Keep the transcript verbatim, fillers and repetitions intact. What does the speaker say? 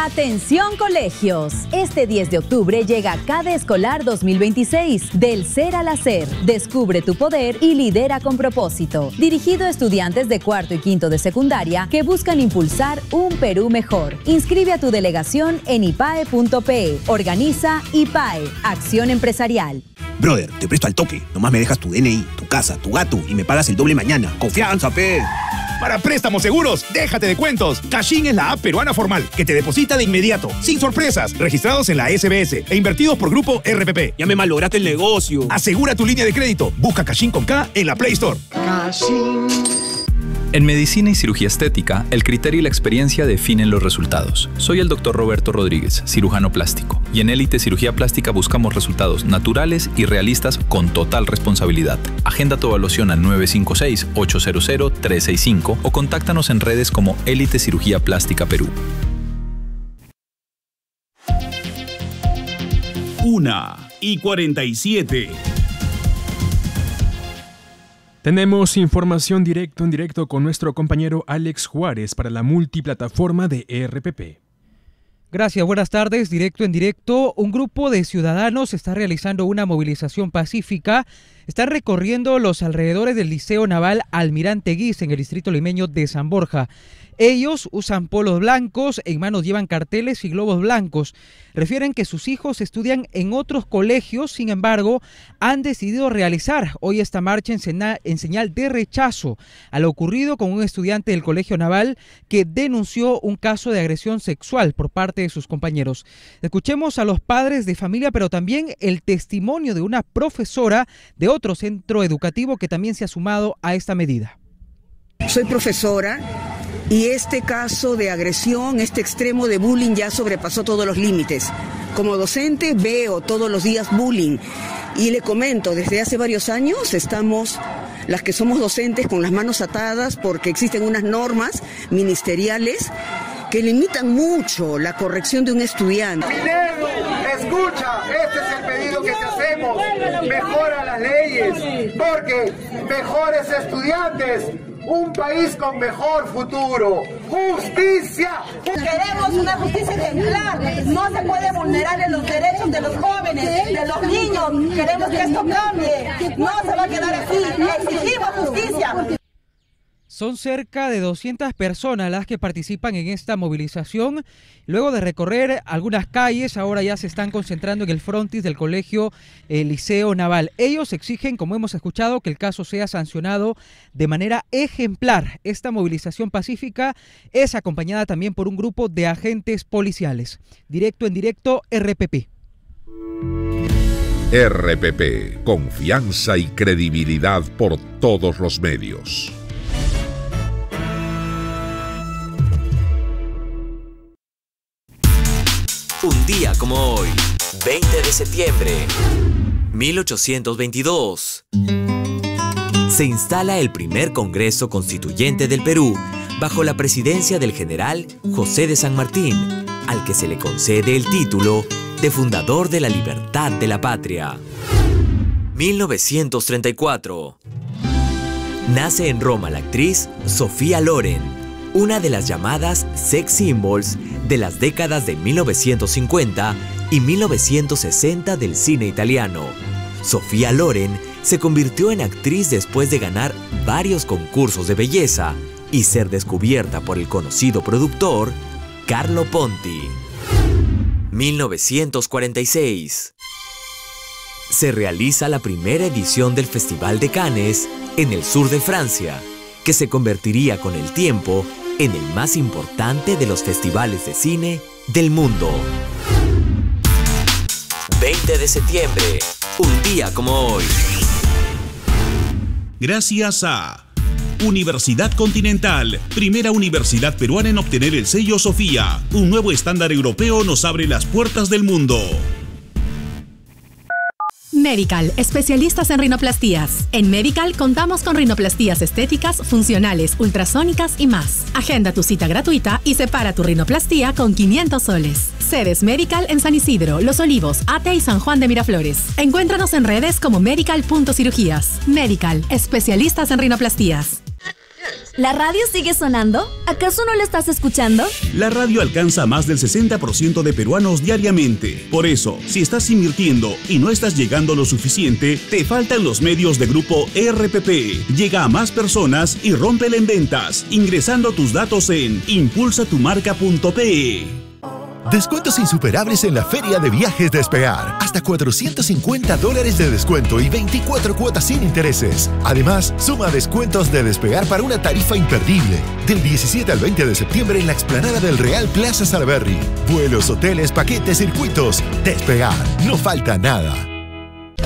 Atención colegios, este diez de octubre llega CADE Escolar dos mil veintiséis, del ser al hacer. Descubre tu poder y lidera con propósito. Dirigido a estudiantes de cuarto y quinto de secundaria que buscan impulsar un Perú mejor. Inscribe a tu delegación en I P A E punto P. Organiza I P A E, Acción Empresarial. Brother, te presto al toque. Nomás me dejas tu D N I, tu casa, tu gato y me pagas el doble mañana. ¡Confianza, pe! Para préstamos seguros, déjate de cuentos. Cachín es la app peruana formal que te deposita de inmediato, sin sorpresas, registrados en la S B S e invertidos por Grupo R P P. Ya me malograste el negocio. Asegura tu línea de crédito. Busca Cachín con K en la Play Store. Cachín. En medicina y cirugía estética, el criterio y la experiencia definen los resultados. Soy el doctor Roberto Rodríguez, cirujano plástico, y en Élite Cirugía Plástica buscamos resultados naturales y realistas con total responsabilidad. Agenda tu evaluación al nueve cinco seis, ocho cero cero, tres seis cinco o contáctanos en redes como Élite Cirugía Plástica Perú. Una y cuarenta y siete. Tenemos información directo en directo con nuestro compañero Alex Juárez para la multiplataforma de R P P. Gracias, buenas tardes. Directo en directo, un grupo de ciudadanos está realizando una movilización pacífica. Están recorriendo los alrededores del Liceo Naval Almirante Guis en el distrito limeño de San Borja. Ellos usan polos blancos, en manos llevan carteles y globos blancos. Refieren que sus hijos estudian en otros colegios, sin embargo, han decidido realizar hoy esta marcha en, sena, en señal de rechazo a lo ocurrido con un estudiante del Colegio Naval que denunció un caso de agresión sexual por parte de sus compañeros. Escuchemos a los padres de familia, pero también el testimonio de una profesora de otro centro educativo que también se ha sumado a esta medida. Soy profesora. Y este caso de agresión, este extremo de bullying ya sobrepasó todos los límites. Como docente veo todos los días bullying y le comento, desde hace varios años estamos, las que somos docentes, con las manos atadas porque existen unas normas ministeriales que limitan mucho la corrección de un estudiante. Minervo, escucha, este es el pedido que te hacemos. Mejora las leyes, porque mejores estudiantes, un país con mejor futuro. ¡Justicia! Queremos una justicia ejemplar. No se puede vulnerar los derechos de los jóvenes, de los niños. Queremos que esto cambie. No se va a quedar así. Exigimos justicia. Son cerca de doscientas personas las que participan en esta movilización. Luego de recorrer algunas calles, ahora ya se están concentrando en el frontis del colegio eh, Liceo Naval. Ellos exigen, como hemos escuchado, que el caso sea sancionado de manera ejemplar. Esta movilización pacífica es acompañada también por un grupo de agentes policiales. Directo en directo, R P P. R P P, confianza y credibilidad por todos los medios. Un día como hoy, veinte de septiembre, mil ochocientos veintidós, se instala el primer Congreso Constituyente del Perú bajo la presidencia del general José de San Martín, al que se le concede el título de fundador de la libertad de la patria. mil novecientos treinta y cuatro. Nace en Roma la actriz Sofía Loren, una de las llamadas sex symbols de las décadas de mil novecientos cincuenta y mil novecientos sesenta del cine italiano. Sofía Loren se convirtió en actriz después de ganar varios concursos de belleza y ser descubierta por el conocido productor Carlo Ponti. mil novecientos cuarenta y seis. Se realiza la primera edición del Festival de Cannes en el sur de Francia, que se convertiría con el tiempo en el más importante de los festivales de cine del mundo. veinte de septiembre, un día como hoy. Gracias a Universidad Continental, primera universidad peruana en obtener el sello Sofía. Un nuevo estándar europeo nos abre las puertas del mundo. Medical, especialistas en rinoplastías. En Medical contamos con rinoplastías estéticas, funcionales, ultrasónicas y más. Agenda tu cita gratuita y separa tu rinoplastía con quinientos soles. Sedes Medical en San Isidro, Los Olivos, Ate y San Juan de Miraflores. Encuéntranos en redes como medical punto cirugías. Medical, especialistas en rinoplastías. ¿La radio sigue sonando? ¿Acaso no la estás escuchando? La radio alcanza a más del sesenta por ciento de peruanos diariamente. Por eso, si estás invirtiendo y no estás llegando lo suficiente, te faltan los medios de Grupo R P P. Llega a más personas y rómpela en ventas, ingresando tus datos en impulsa tu marca punto pe. Descuentos insuperables en la Feria de Viajes Despegar. Hasta cuatrocientos cincuenta dólares de descuento y veinticuatro cuotas sin intereses. Además, suma descuentos de Despegar para una tarifa imperdible. Del diecisiete al veinte de septiembre en la explanada del Real Plaza Salaberry. Vuelos, hoteles, paquetes, circuitos. Despegar. No falta nada.